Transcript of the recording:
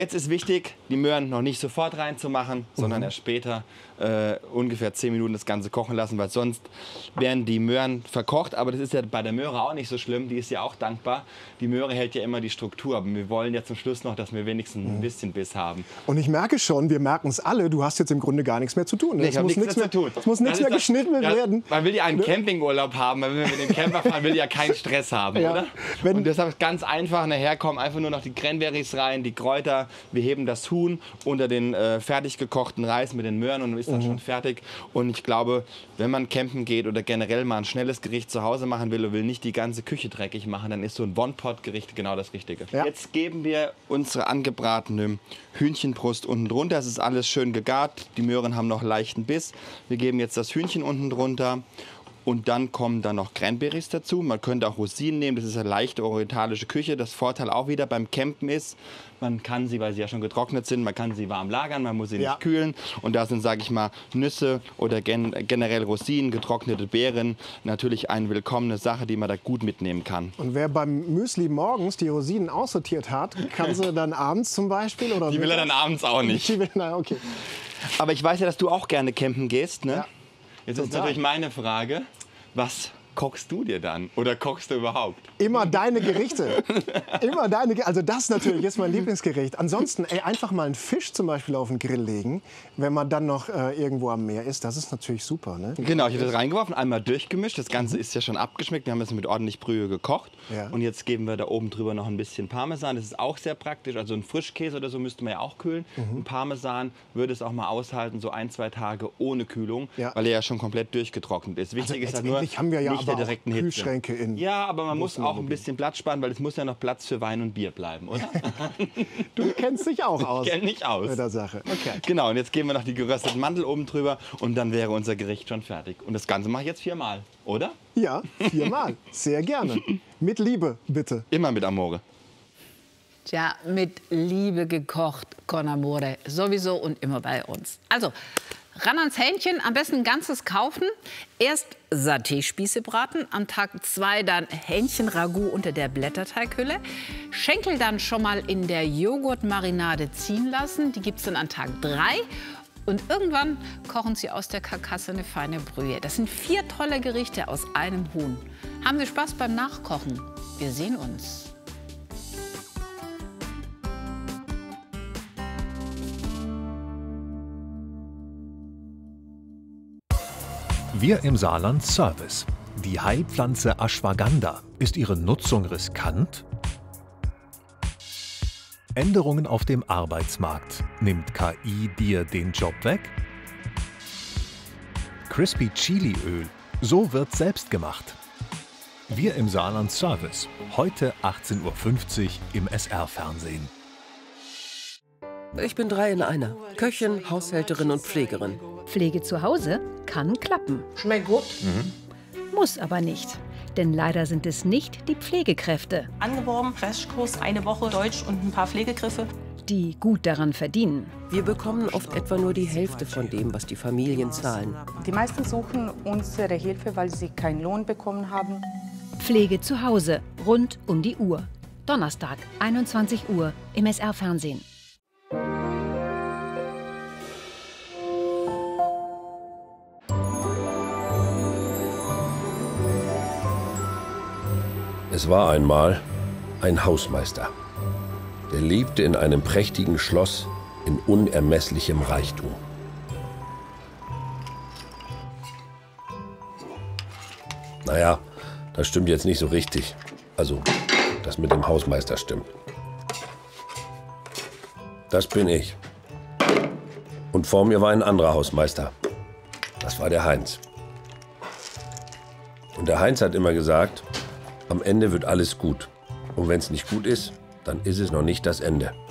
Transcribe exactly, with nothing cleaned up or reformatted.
Jetzt ist wichtig, die Möhren noch nicht sofort reinzumachen, sondern Mhm. erst später äh, ungefähr zehn Minuten das Ganze kochen lassen, weil sonst werden die Möhren verkocht. Aber das ist ja bei der Möhre auch nicht so schlimm, die ist ja auch dankbar. Die Möhre hält ja immer die Struktur, aber wir wollen ja zum Schluss noch, dass wir wenigstens ein bisschen Biss haben. Und ich merke schon, wir merken es alle, du hast jetzt im Grunde gar nichts mehr zu tun. Nee, Es ich habe muss nichts mehr zu tun. Es muss nichts Das mehr ist das- geschnitten ja, werden. Man will ja einen Campingurlaub haben, weil wenn wir mit dem Camper fahren, will ja keinen Stress haben, Ja. oder? Wenn- Und deshalb ist ganz einfach, nachher kommen einfach nur noch die Cranberries rein, die Kräuter, wir heben das Huhn unter den äh, fertig gekochten Reis mit den Möhren und ist dann Mhm. schon fertig. Und ich glaube, wenn man campen geht oder generell mal ein schnelles Gericht zu Hause machen will und will nicht die ganze Küche dreckig machen, dann ist so ein One-Pot-Gericht genau das Richtige. Ja. Jetzt geben wir unsere angebratene Hühnchenbrust unten drunter. Es ist alles schön gegart. Die Möhren haben noch leichten Biss. Wir geben jetzt das Hühnchen unten drunter. Und dann kommen dann noch Cranberries dazu. Man könnte auch Rosinen nehmen, das ist eine leichte orientalische Küche. Das Vorteil auch wieder beim Campen ist, man kann sie, weil sie ja schon getrocknet sind, man kann sie warm lagern, man muss sie Ja. nicht kühlen. Und da sind, sage ich mal, Nüsse oder gen generell Rosinen, getrocknete Beeren natürlich eine willkommene Sache, die man da gut mitnehmen kann. Und wer beim Müsli morgens die Rosinen aussortiert hat, kann sie dann abends zum Beispiel oder Die will er dann abends auch nicht. Die will, na, okay. Aber ich weiß ja, dass du auch gerne campen gehst, ne? Ja. Jetzt ist Total. natürlich meine Frage, was kochst du dir dann? Oder kochst du überhaupt? Immer deine Gerichte. Immer deine Ge Also das natürlich ist mein Lieblingsgericht. Ansonsten ey, einfach mal einen Fisch zum Beispiel auf den Grill legen, wenn man dann noch äh, irgendwo am Meer ist. Das ist natürlich super. Ne? Genau, ich habe das reingeworfen, einmal durchgemischt. Das Ganze ist ja schon abgeschmeckt. Wir haben es mit ordentlich Brühe gekocht. Ja. Und jetzt geben wir da oben drüber noch ein bisschen Parmesan. Das ist auch sehr praktisch. Also ein Frischkäse oder so müsste man ja auch kühlen. Ein Parmesan würde es auch mal aushalten, so ein, zwei Tage ohne Kühlung, Ja. weil er ja schon komplett durchgetrocknet ist. Wichtig ist halt nur, letztendlich haben wir ja nicht aber der auch direkten Hitze. Kühlschränke in Ja, aber man muss auch ein Wohnmobil. bisschen Platz sparen, weil es muss ja noch Platz für Wein und Bier bleiben, oder? Du kennst dich auch aus. Kenn mich aus. Mit der Sache. Okay. Genau, und jetzt geben wir noch die gerösteten Mandel oben drüber und dann wäre unser Gericht schon fertig. Und das Ganze mache ich jetzt viermal, oder? Ja, viermal. Sehr gerne. Mit Liebe, bitte. Immer mit Amore. Tja, mit Liebe gekocht, con amore, sowieso und immer bei uns. Also, ran ans Hähnchen, am besten ein ganzes kaufen. Erst Saté-Spieße braten, am Tag zwei dann Hähnchen-Ragout unter der Blätterteighülle. Schenkel dann schon mal in der Joghurtmarinade ziehen lassen. Die gibt es dann an Tag drei. Und irgendwann kochen Sie aus der Karkasse eine feine Brühe. Das sind vier tolle Gerichte aus einem Huhn. Haben Sie Spaß beim Nachkochen. Wir sehen uns. Wir im Saarland Service. Die Heilpflanze Ashwagandha. Ist ihre Nutzung riskant? Änderungen auf dem Arbeitsmarkt. Nimmt K I dir den Job weg? Crispy Chili Öl. So wird selbst gemacht. Wir im Saarland Service. Heute achtzehn Uhr fünfzig im S R-Fernsehen. Ich bin drei in einer. Köchin, Haushälterin und Pflegerin. Pflege zu Hause kann klappen. Schmeckt gut. Muss aber nicht. Denn leider sind es nicht die Pflegekräfte, Angeworben, Crashkurs, eine Woche Deutsch und ein paar Pflegegriffe. die gut daran verdienen. Wir bekommen oft etwa nur die Hälfte von dem, was die Familien zahlen. Die meisten suchen unsere Hilfe, weil sie keinen Lohn bekommen haben. Pflege zu Hause, rund um die Uhr. Donnerstag, einundzwanzig Uhr im S R-Fernsehen. Es war einmal ein Hausmeister. Der lebte in einem prächtigen Schloss in unermesslichem Reichtum. Naja, das stimmt jetzt nicht so richtig. Also, das mit dem Hausmeister stimmt. Das bin ich. Und vor mir war ein anderer Hausmeister. Das war der Heinz. Und der Heinz hat immer gesagt, am Ende wird alles gut. Und wenn es nicht gut ist, dann ist es noch nicht das Ende.